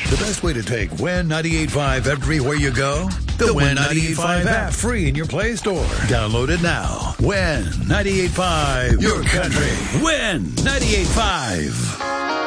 The best way to take Win 98.5 everywhere you go? The Win 98.5 app, free in your Play Store. Download it now. Win 98.5, your country. Win 98.5.